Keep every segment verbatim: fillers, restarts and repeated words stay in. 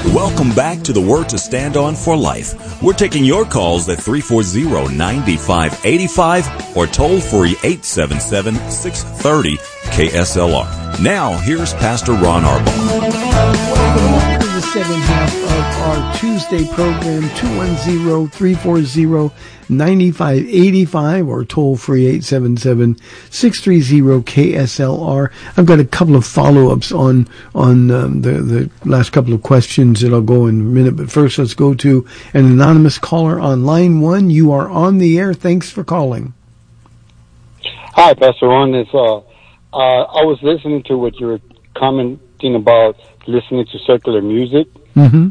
Welcome back to the Word to Stand On for Life. We're taking your calls at three four zero, nine five eight five or toll free eight seven seven, six three zero, K S L R. Now, here's Pastor Ron Arbaugh. Welcome to the second half of our Tuesday program, two one zero, three four zero, nine five eight five or toll free eight seven seven, six three zero, K S L R. I've got a couple of follow-ups on on um, the, the last couple of questions that I'll go in a minute. But first, let's go to an anonymous caller on line one. You are on the air. Thanks for calling. Hi, Pastor Ron. It's, uh, uh, I was listening to what you were commenting about listening to secular music. Mm-hmm.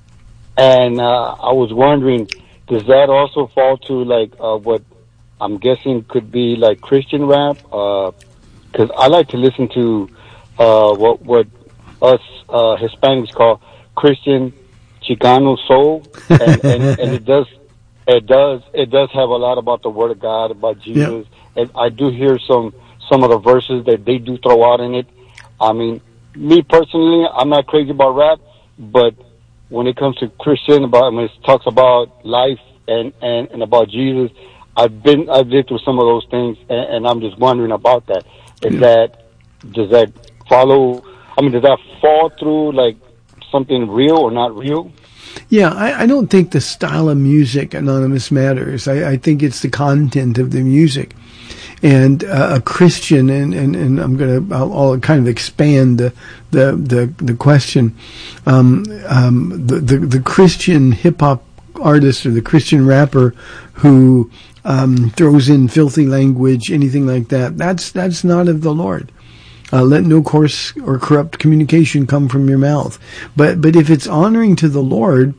And uh, I was wondering, does that also fall to, like, uh, what I'm guessing could be, like, Christian rap? Because uh, I like to listen to uh, what what us uh, Hispanics call Christian Chicano soul. And, and, and it does it does, it does have a lot about the Word of God, about Jesus. Yep. And I do hear some, some of the verses that they do throw out in it. I mean, me personally, I'm not crazy about rap, but when it comes to Christian, about I mean, it talks about life and, and, and about Jesus. I've been I've lived through some of those things, and, and I'm just wondering about that. Is yeah. that does that follow? I mean, does that fall through like something real or not real? Yeah, I, I don't think the style of music, Anonymous, matters. I, I think it's the content of the music. And uh, a Christian, and, and, and I'm going to, I'll, I'll kind of expand the the the, the question. Um, um, the, the the Christian hip hop artist or the Christian rapper who um, throws in filthy language, anything like that, that's that's not of the Lord. Uh, let no coarse or corrupt communication come from your mouth. But but if it's honoring to the Lord,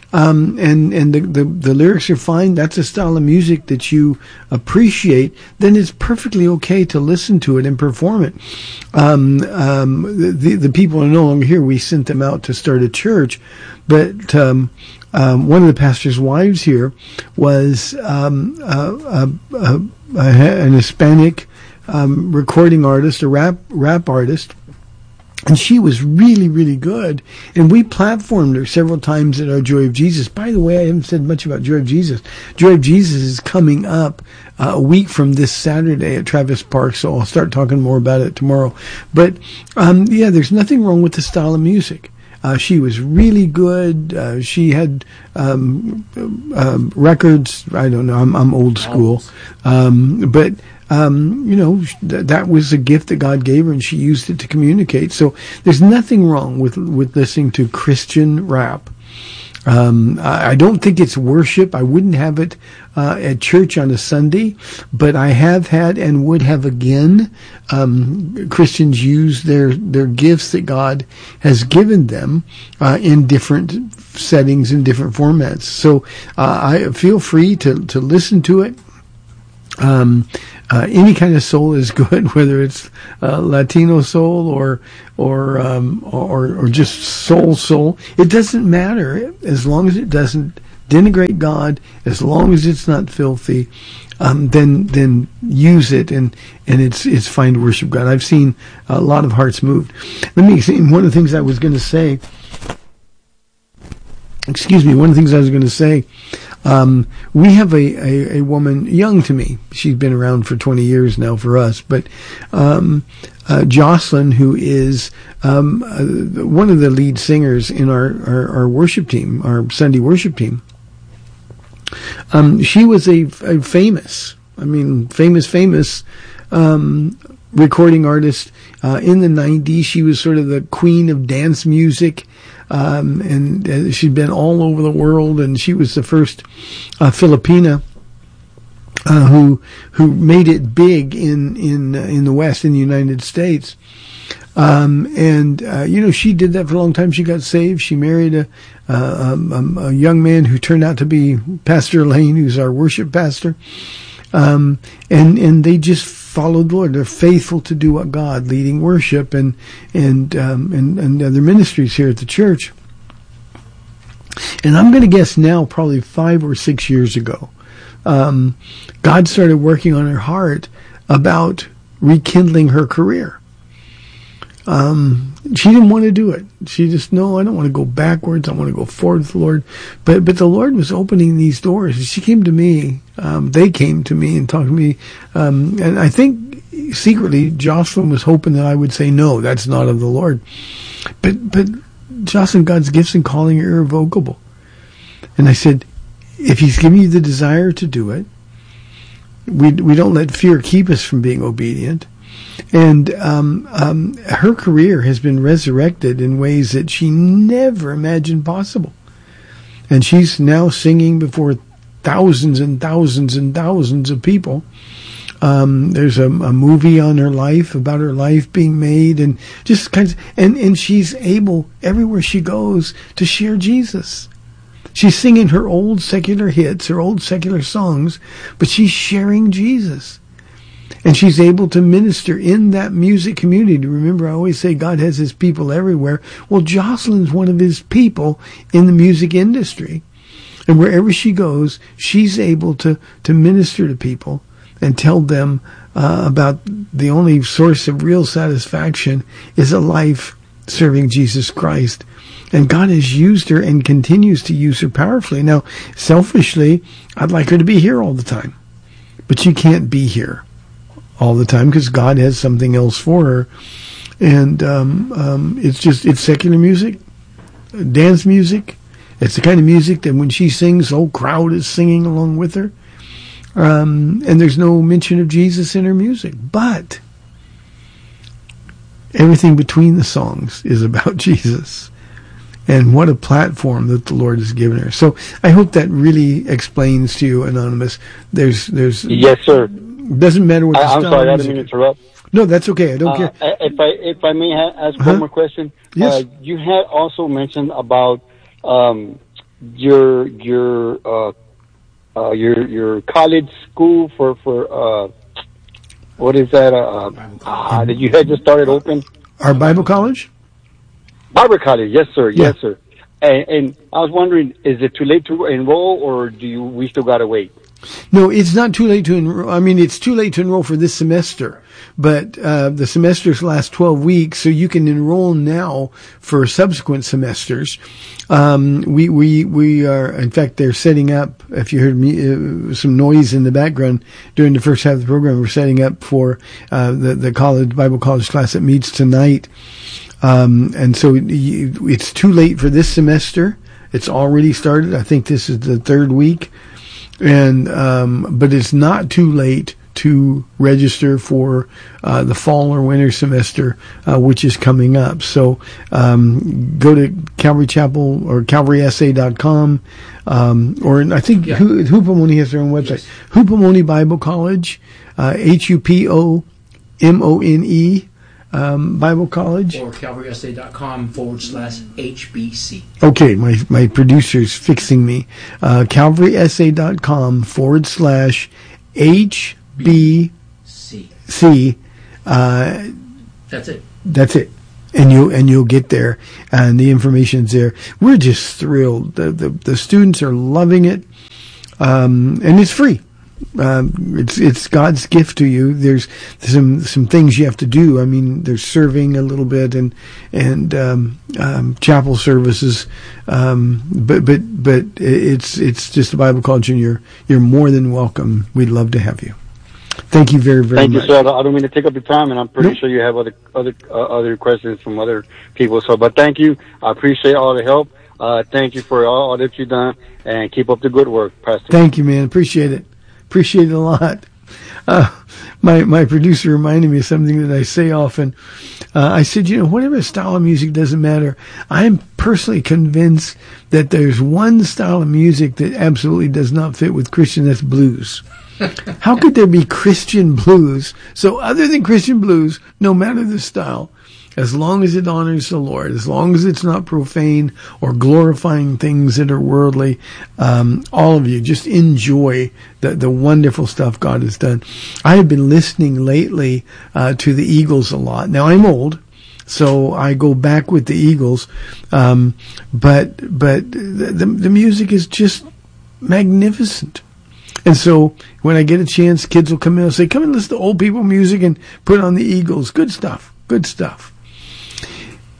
um, and and the, the the lyrics are fine, that's a style of music that you appreciate, then it's perfectly okay to listen to it and perform it. Um, um, the the people are no longer here. We sent them out to start a church, but um, um, one of the pastor's wives here was um, uh, uh, uh, an Hispanic Um, recording artist, a rap rap artist, and she was really, really good. And we platformed her several times at our Joy of Jesus. By the way, I haven't said much about Joy of Jesus. Joy of Jesus is coming up uh, a week from this Saturday at Travis Park, so I'll start talking more about it tomorrow. But um, yeah, there's nothing wrong with the style of music. Uh, she was really good. Uh, she had um, uh, records. I don't know. I'm, I'm old school, um, but. Um, you know, th- that was a gift that God gave her, and she used it to communicate. So there's nothing wrong with with listening to Christian rap. Um, I, I don't think it's worship. I wouldn't have it uh, at church on a Sunday, but I have had and would have again. Um, Christians use their their gifts that God has given them uh, in different settings and different formats. So uh, I feel free to to listen to it. Um, uh, any kind of soul is good, whether it's uh, Latino soul or or, um, or or just soul soul. It doesn't matter as long as it doesn't denigrate God. As long as it's not filthy, um, then then use it, and and it's it's fine to worship God. I've seen a lot of hearts moved. Let me see. One of the things I was going to say. Excuse me. One of the things I was going to say. Um, we have a, a, a woman, young to me. She's been around for twenty years now for us, but, um, uh, Jocelyn, who is, um, uh, one of the lead singers in our, our, our worship team, our Sunday worship team. Um, she was a, a famous, I mean, famous, famous, um, recording artist, uh, in the nineties. She was sort of the queen of dance music. Um, and uh, she'd been all over the world, and she was the first uh, Filipina uh, who who made it big in in uh, in the West, in the United States. Um, and uh, you know, she did that for a long time. She got saved. She married a, uh, um, a young man who turned out to be Pastor Lane, who's our worship pastor. Um, and and they just followed the Lord. They're faithful to do what God, leading worship and and um, and, and other ministries here at the church. And I'm going to guess now, probably five or six years ago, um, God started working on her heart about rekindling her career. Um, she didn't want to do it. She just, no, I don't want to go backwards. I want to go forward with the Lord. But but the Lord was opening these doors. She came to me. Um, they came to me and talked to me. Um, and I think secretly Jocelyn was hoping that I would say, no, that's not of the Lord. But, but Jocelyn, God's gifts and calling are irrevocable. And I said, if he's giving you the desire to do it, we we don't let fear keep us from being obedient. And um, um, her career has been resurrected in ways that she never imagined possible. And she's now singing before thousands and thousands and thousands of people. Um, there's a, a movie on her life, about her life being made, and just kinds of, and, and she's able, everywhere she goes, to share Jesus. She's singing her old secular hits, her old secular songs, but she's sharing Jesus. And she's able to minister in that music community. Remember, I always say God has his people everywhere. Well, Jocelyn's one of his people in the music industry. And wherever she goes, she's able to, to minister to people and tell them uh, about the only source of real satisfaction is a life serving Jesus Christ. And God has used her and continues to use her powerfully. Now, selfishly, I'd like her to be here all the time. But she can't be here all the time because God has something else for her. And um, um, it's just, it's secular music, dance music. It's the kind of music that when she sings, the whole crowd is singing along with her. Um, and there's no mention of Jesus in her music. But everything between the songs is about Jesus. And what a platform that the Lord has given her. So I hope that really explains to you, Anonymous. There's, there's. Yes, sir. Doesn't matter what the I, I'm style sorry, I of didn't music mean to interrupt. No, that's okay. I don't Uh, care. if I if I may ha- ask Uh-huh. one more question. Yes. Uh, you had also mentioned about um, your your uh, uh, your your college school for for uh, what is that? Uh, uh, that you had just started open. Our Bible college? Bible college, yes, sir, Yeah. yes, sir. And, and I was wondering, is it too late to enroll, or do you we still gotta wait? No, it's not too late to enroll. I mean, it's too late to enroll for this semester, but uh, the semesters last twelve weeks, so you can enroll now for subsequent semesters. Um, we, we, we are, in fact, they're setting up, if you heard me, uh, some noise in the background during the first half of the program, we're setting up for uh, the, the college, Bible college class that meets tonight. Um, and so you, it's too late for this semester. It's already started. I think this is the third week. And, um, but it's not too late to register for, uh, the fall or winter semester, uh, which is coming up. So, um, go to Calvary Chapel or calvary s a dot com, um, or I think Yeah. Hu- Hupomone has their own website. Yes. Hupomone Bible College, uh, H U P O M O N E, um, Bible College. Or calvary s a dot com forward slash H B C. Okay, my, my producer's fixing me. Uh, calvary s a dot com forward slash H B C. C. Uh, That's it. that's it. And you'll, and you'll get there. And the information's there. We're just thrilled. The, the, the students are loving it. Um, and it's free. Um, it's it's God's gift to you. There's some some things you have to do. I mean, there's serving a little bit and and um, um, chapel services, um, but but but it's it's just a Bible college, and you're you're more than welcome. We'd love to have you. Thank you very very Thank much. you, sir. I don't I don't mean to take up your time, and I'm pretty Nope. sure you have other other uh, other questions from other people. So, but thank you. I appreciate all the help. Uh, thank you for all, all that you've done, and keep up the good work, Pastor. Thank you, man. Appreciate it. Appreciate it a lot. Uh, my my producer reminded me of something that I say often. Uh, I said, you know, whatever style of music doesn't matter. I'm personally convinced that there's one style of music that absolutely does not fit with Christian. That's blues. How could there be Christian blues? So other than Christian blues, no matter the style, as long as it honors the Lord, as long as it's not profane or glorifying things that are worldly, um, all of you just enjoy the, the wonderful stuff God has done. I have been listening lately uh, to the Eagles a lot. Now, I'm old, so I go back with the Eagles, um, but but the, the, the music is just magnificent. And so when I get a chance, kids will come in and say, come and listen to old people music and put on the Eagles. Good stuff. Good stuff.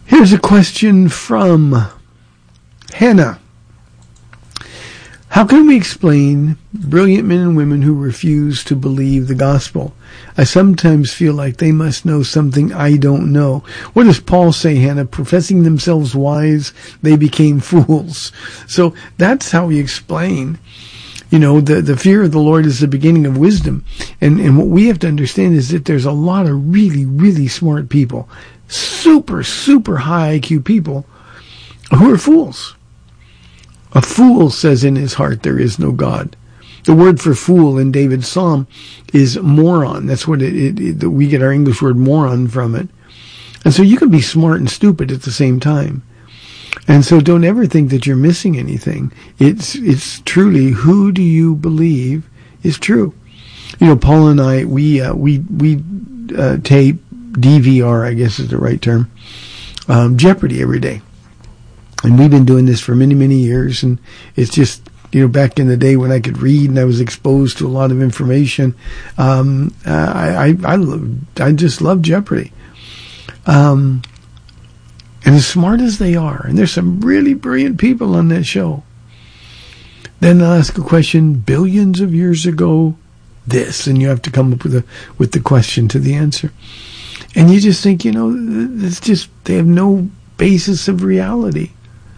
Here's a question from Hannah. How can we explain brilliant men and women who refuse to believe the gospel? I sometimes feel like they must know something I don't know. What does Paul say, Hannah? Professing themselves wise, they became fools. So that's how we explain. You know, the, the fear of the Lord is the beginning of wisdom. And, and what we have to understand is that there's a lot of really, really smart people, super, super high I Q people who are fools. A fool says in his heart there is no God. The word for fool in David's psalm is moron. That's what it, it, it we get our English word moron from it. And so you can be smart and stupid at the same time. And so don't ever think that you're missing anything. It's it's truly, who do you believe is true? You know, Paul and I, we uh, we we uh, tape D V R, I guess is the right term, um, Jeopardy every day. And we've been doing this for many, many years, and it's just, you know, back in the day when I could read and I was exposed to a lot of information, um, I, I, I, loved, I just love Jeopardy. Um, and as smart as they are, and there's some really brilliant people on that show, then they'll ask a question billions of years ago, this, and you have to come up with a, with the question to the answer. And you just think, you know, it's just, they have no basis of reality.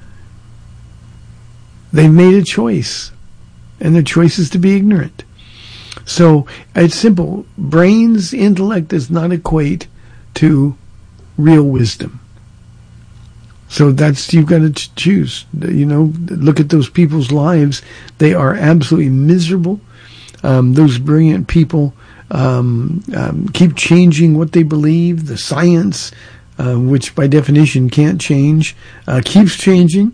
They've made a choice, and their choice is to be ignorant. So it's simple. Brains, intellect does not equate to real wisdom. So that's, you've got to choose. You know, look at those people's lives. They are absolutely miserable. Um, those brilliant people um, um, keep changing what they believe. The science, uh, which by definition can't change, uh, keeps changing.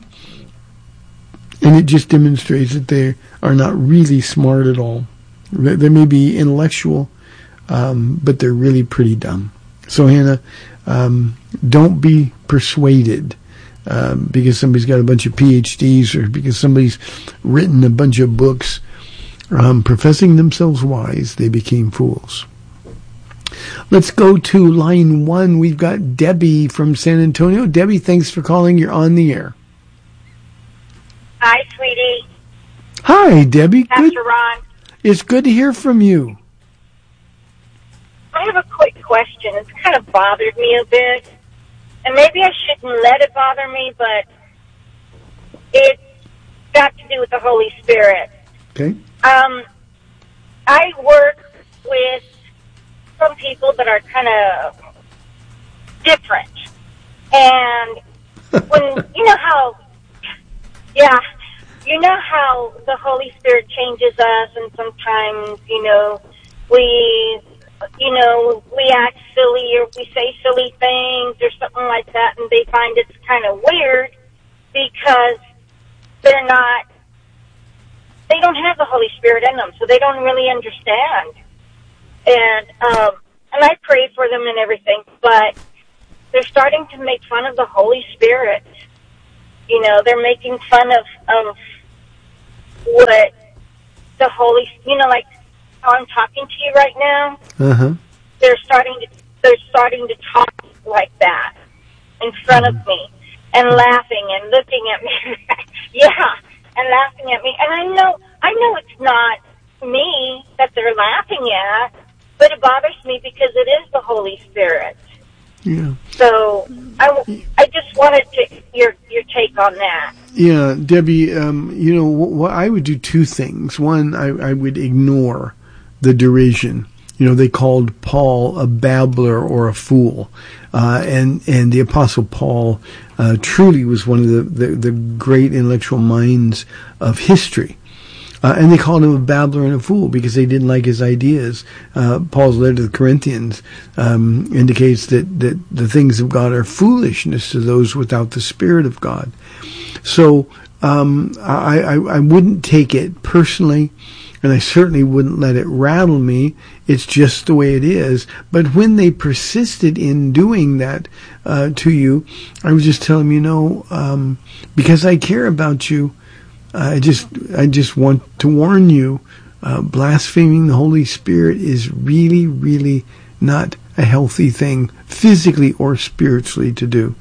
And it just demonstrates that they are not really smart at all. They may be intellectual, um, but they're really pretty dumb. So, Hannah, um, don't be persuaded um, because somebody's got a bunch of P H Ds or because somebody's written a bunch of books. Um, professing themselves wise, they became fools. Let's go to line one. We've got Debbie from San Antonio. Debbie, thanks for calling. You're on the air. Hi, sweetie. Hi, Debbie. Pastor Good. Ron. It's good to hear from you. I have a quick question. It's kind of bothered me a bit. And maybe I shouldn't let it bother me, but it's got to do with the Holy Spirit. Okay. Um, I work with some people that are kind of different. And when, you know how... Yeah, you know how the Holy Spirit changes us, and sometimes, you know, we, you know, we act silly or we say silly things or something like that, and they find it's kind of weird because they're not, they don't have the Holy Spirit in them, so they don't really understand. And, um, and I pray for them and everything, but they're starting to make fun of the Holy Spirit. You know, they're making fun of, of what the Holy, you know, like how I'm talking to you right now. Uh-huh. They're starting to, they're starting to talk like that in front mm-hmm. of me and laughing and looking at me. Yeah, and laughing at me. And I know, I know it's not me that they're laughing at, but it bothers me because it is the Holy Spirit. Yeah. So I, I just wanted to your your take on that. Yeah, Debbie. Um, you know, what I would do two things. One, I, I would ignore the derision. You know, they called Paul a babbler or a fool, uh, and and the Apostle Paul uh, truly was one of the, the the great intellectual minds of history. Uh, and they called him a babbler and a fool because they didn't like his ideas. Uh, Paul's letter to the Corinthians um, indicates that, that the things of God are foolishness to those without the Spirit of God. So um, I, I, I wouldn't take it personally, and I certainly wouldn't let it rattle me. It's just the way it is. But when they persisted in doing that uh, to you, I would just tell them, you know, um, because I care about you, I just, I just want to warn you, uh, blaspheming the Holy Spirit is really, really not a healthy thing, physically or spiritually, to do.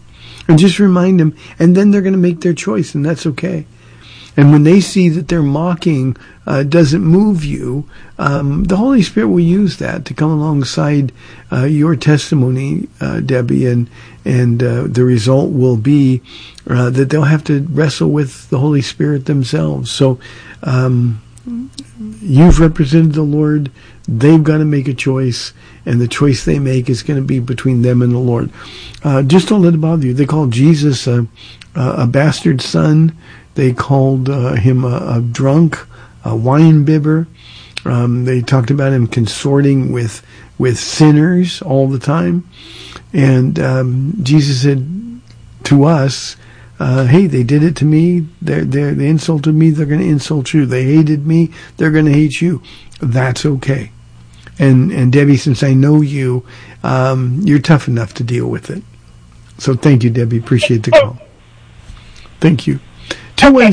And just remind them, and then they're going to make their choice, and that's okay. And when they see that their mocking uh, doesn't move you, um, the Holy Spirit will use that to come alongside uh, your testimony, uh, Debbie, and and uh, the result will be uh, that they'll have to wrestle with the Holy Spirit themselves. So um, you've represented the Lord. They've got to make a choice, and the choice they make is going to be between them and the Lord. Uh, just don't let it bother you. They call Jesus a, a bastard son. They called uh, him a, a drunk, a wine bibber. Um, they talked about him consorting with with sinners all the time. And um, Jesus said to us, uh, hey, they did it to me. They're, they're, they insulted me. They're going to insult you. They hated me. They're going to hate you. That's okay. And, and Debbie, since I know you, um, you're tough enough to deal with it. So thank you, Debbie. Appreciate the call. Thank you. two one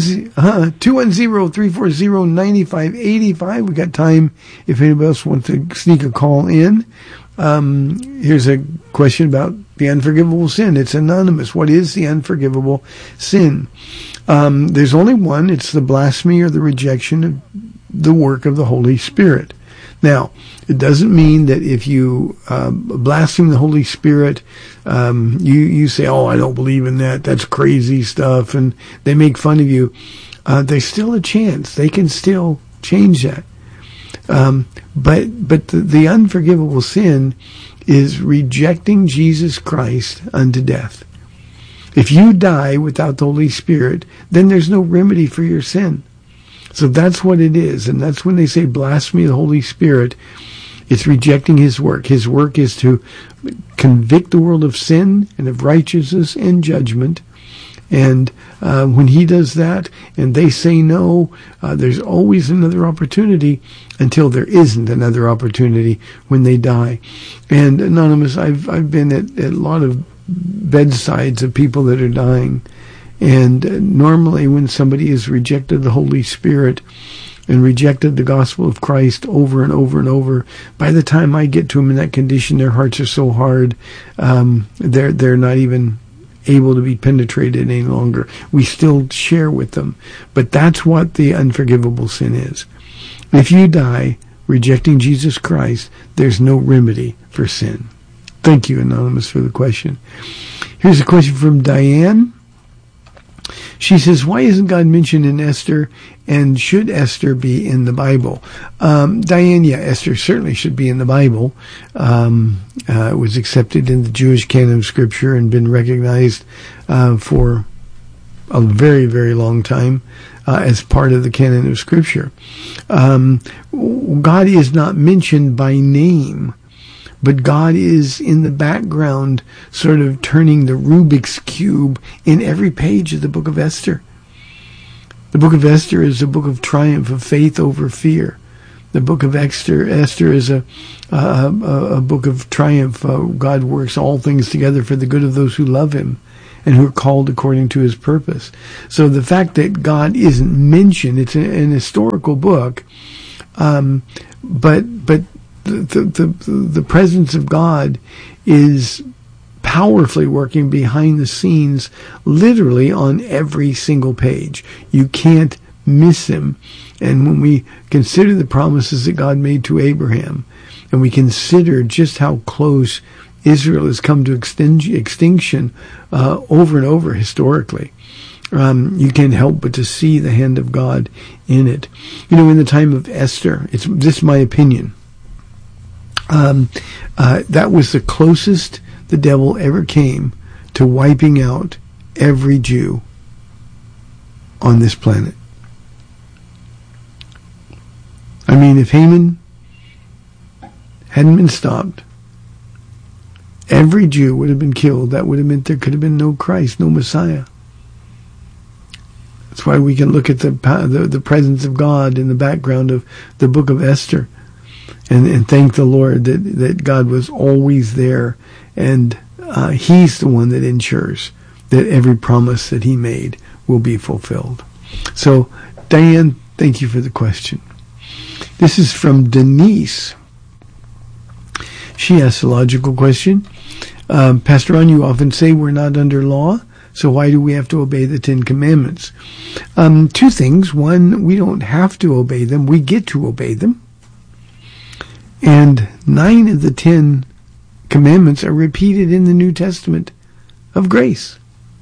zero, three four zero, nine five eight five. We got time if anybody else wants to sneak a call in. Um, here's a question about the unforgivable sin. It's anonymous. What is the unforgivable sin? Um, there's only one. It's the blasphemy or the rejection of the work of the Holy Spirit. Now, it doesn't mean that if you uh, blaspheme the Holy Spirit, um, you, you say, oh, I don't believe in that. That's crazy stuff. And they make fun of you. Uh, there's still a chance. They can still change that. Um, but but the, the unforgivable sin is rejecting Jesus Christ unto death. If you die without the Holy Spirit, then there's no remedy for your sin. So that's what it is. And that's when they say blasphemy of the Holy Spirit, it's rejecting his work. His work is to convict the world of sin and of righteousness and judgment. And uh, when he does that and they say no, uh, there's always another opportunity until there isn't another opportunity when they die. And Anonymous, I've I've been at, at a lot of bedsides of people that are dying. And uh, normally when somebody has rejected the Holy Spirit and rejected the gospel of Christ over and over and over, by the time I get to them in that condition, their hearts are so hard, um, they're they're not even able to be penetrated any longer. We still share with them. But that's what the unforgivable sin is. If you die rejecting Jesus Christ, there's no remedy for sin. Thank you, Anonymous, for the question. Here's a question from Diane. She says, why isn't God mentioned in Esther, and should Esther be in the Bible? Um, Diane, yeah, Esther certainly should be in the Bible. Um, uh, it was accepted in the Jewish canon of Scripture and been recognized uh, for a very, very long time uh, as part of the canon of Scripture. Um, God is not mentioned by name, but God is in the background sort of turning the Rubik's Cube in every page of the book of Esther. The book of Esther is a book of triumph, of faith over fear. The book of Esther, Esther is a, a, a, a book of triumph. Uh, God works all things together for the good of those who love him and who are called according to his purpose. So the fact that God isn't mentioned, it's a, an historical book, um, but but The, the, the, the presence of God is powerfully working behind the scenes, literally on every single page. You can't miss him. And when we consider the promises that God made to Abraham, and we consider just how close Israel has come to extinction uh, over and over historically, um, you can't help but to see the hand of God in it. You know, in the time of Esther, it's this is my opinion. Um, uh, that was the closest the devil ever came to wiping out every Jew on this planet. I mean, if Haman hadn't been stopped, every Jew would have been killed. That would have meant there could have been no Christ, no Messiah. That's why we can look at the the, the presence of God in the background of the book of Esther. And, and thank the Lord that, that God was always there, and uh, he's the one that ensures that every promise that he made will be fulfilled. So, Diane, thank you for the question. This is from Denise. She asks a logical question. Um, Pastor Ron, you often say we're not under law. So why do we have to obey the Ten Commandments? Um, two things. One, we don't have to obey them. We get to obey them. And nine of the ten commandments are repeated in the New Testament of grace.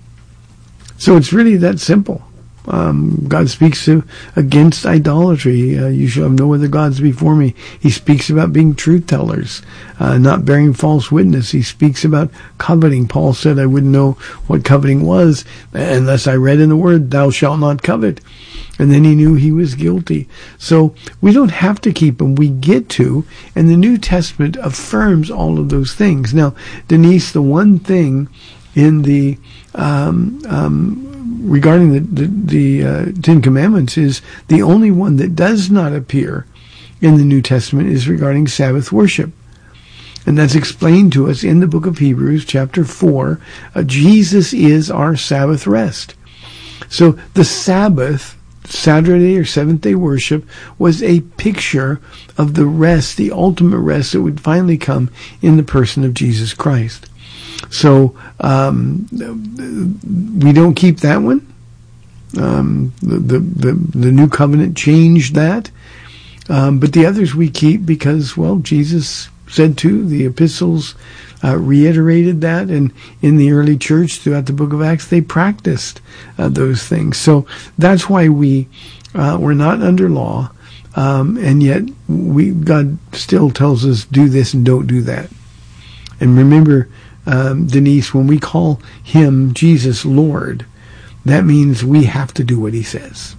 So it's really that simple. Um, God speaks to, against idolatry. Uh, you shall have no other gods before me. He speaks about being truth tellers, uh, not bearing false witness. He speaks about coveting. Paul said, I wouldn't know what coveting was unless I read in the Word, thou shalt not covet. And then he knew he was guilty. So we don't have to keep them. We get to. And the New Testament affirms all of those things. Now, Denise, the one thing in the um, um, regarding the the, the uh, Ten Commandments is the only one that does not appear in the New Testament is regarding Sabbath worship. And that's explained to us in the book of Hebrews, chapter four. Uh, Jesus is our Sabbath rest. So the Sabbath, Saturday or seventh day worship, was a picture of the rest, the ultimate rest that would finally come in the person of Jesus Christ. So um, we don't keep that one. Um, the, the, the, the new covenant changed that. Um, but the others we keep because, well, Jesus said to. The epistles uh, reiterated that. And in the early church, throughout the book of Acts, they practiced uh, those things. So that's why we, uh, we're not under law. Um, and yet we, God still tells us, do this and don't do that. And remember, Um, Denise, when we call him, Jesus, Lord, that means we have to do what he says.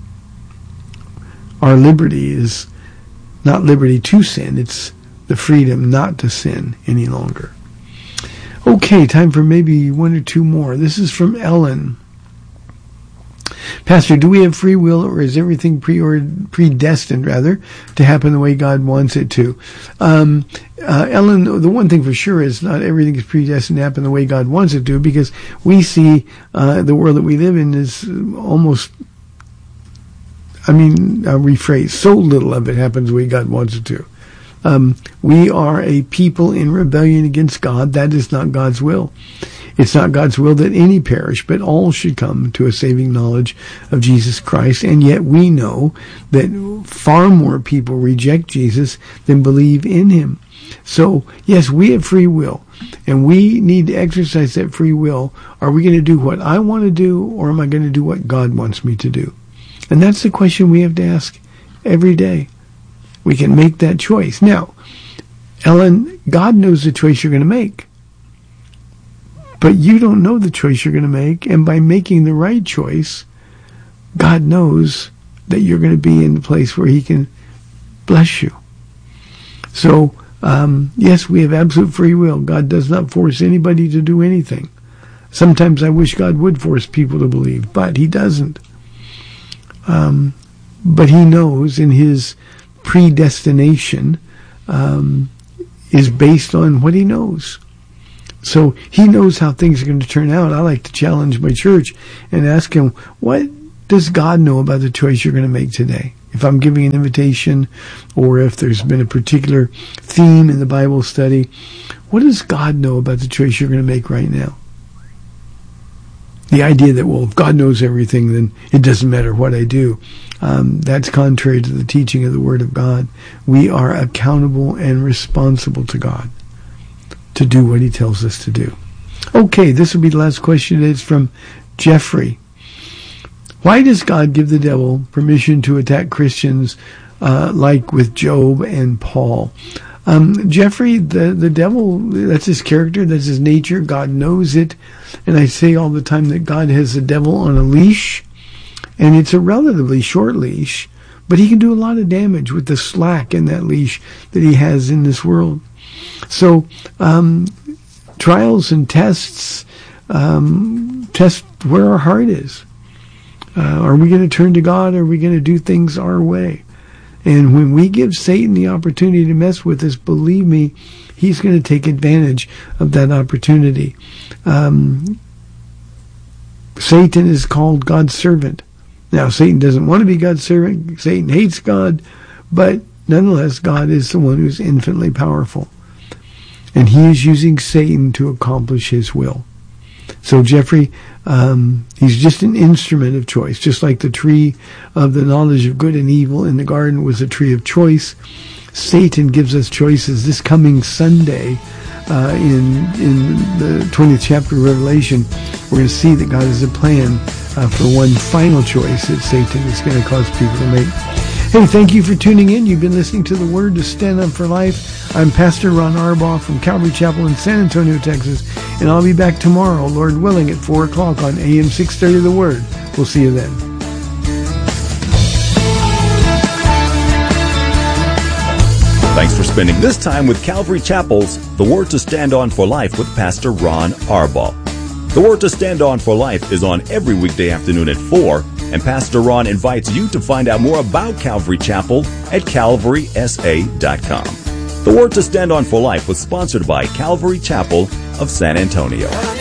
Our liberty is not liberty to sin, it's the freedom not to sin any longer. Okay, time for maybe one or two more. This is from Ellen. Pastor, do we have free will, or is everything pre or predestined, rather, to happen the way God wants it to? Um, uh, Ellen, the one thing for sure is not everything is predestined to happen the way God wants it to, because we see uh, the world that we live in is almost, I mean, I'll rephrase, so little of it happens the way God wants it to. Um, we are a people in rebellion against God. That is not God's will. It's not God's will that any perish, but all should come to a saving knowledge of Jesus Christ. And yet we know that far more people reject Jesus than believe in him. So, yes, we have free will, and we need to exercise that free will. Are we going to do what I want to do, or am I going to do what God wants me to do? And that's the question we have to ask every day. We can make that choice. Now, Ellen, God knows the choice you're going to make. But you don't know the choice you're going to make, and by making the right choice, God knows that you're going to be in the place where he can bless you. So, um, yes, we have absolute free will. God does not force anybody to do anything. Sometimes I wish God would force people to believe, but he doesn't. Um, but he knows, in his predestination um, is based on what he knows. So he knows how things are going to turn out. I like to challenge my church and ask him, what does God know about the choice you're going to make today? If I'm giving an invitation, or if there's been a particular theme in the Bible study, what does God know about the choice you're going to make right now? The idea that, well, if God knows everything, then it doesn't matter what I do. Um, that's contrary to the teaching of the Word of God. We are accountable and responsible to God to do what he tells us to do. Okay, this will be the last question. It's from Jeffrey. Why does God give the devil permission to attack Christians uh, like with Job and Paul? Um, Jeffrey, the, the devil, that's his character, that's his nature. God knows it. And I say all the time that God has the devil on a leash, and it's a relatively short leash, but he can do a lot of damage with the slack in that leash that he has in this world. So, um, trials and tests, um, test where our heart is. Uh, are we going to turn to God, or are we going to do things our way? And when we give Satan the opportunity to mess with us, believe me, he's going to take advantage of that opportunity. Um, Satan is called God's servant. Now, Satan doesn't want to be God's servant. Satan hates God, but nonetheless, God is the one who's infinitely powerful. And he is using Satan to accomplish his will. So Jeffrey, um, he's just an instrument of choice, just like the tree of the knowledge of good and evil in the garden was a tree of choice. Satan gives us choices. This coming Sunday, uh, in in the twentieth chapter of Revelation, we're going to see that God has a plan uh, for one final choice that Satan is going to cause people to make. Hey, thank you for tuning in. You've been listening to The Word to Stand On for Life. I'm Pastor Ron Arbaugh from Calvary Chapel in San Antonio, Texas, and I'll be back tomorrow, Lord willing, at four o'clock on A M six thirty The Word. We'll see you then. Thanks for spending this time with Calvary Chapel's The Word to Stand On for Life with Pastor Ron Arbaugh. The Word to Stand On for Life is on every weekday afternoon at four, and Pastor Ron invites you to find out more about Calvary Chapel at calvary s a dot com. The Word to Stand On for Life was sponsored by Calvary Chapel of San Antonio.